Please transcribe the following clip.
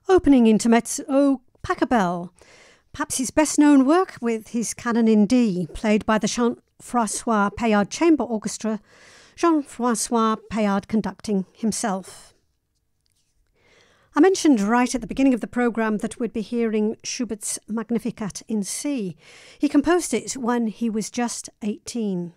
Opening intermezzo Pachelbel, perhaps his best-known work with his Canon in D, played by the Jean-François Paillard Chamber Orchestra, Jean-François Paillard conducting himself. I mentioned right at the beginning of the programme that we'd be hearing Schubert's Magnificat in C. He composed it when he was just 18.